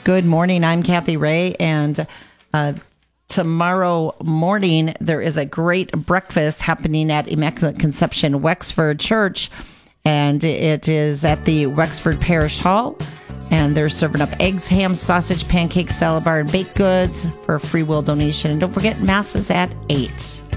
Good morning. I'm Kathy Ray, and tomorrow morning there is a great breakfast happening at Immaculate Conception Wexford Church, and it is at the Wexford Parish Hall, and they're serving up eggs, ham, sausage, pancakes, salad bar, and baked goods for a free will donation. And don't forget, Mass is at 8.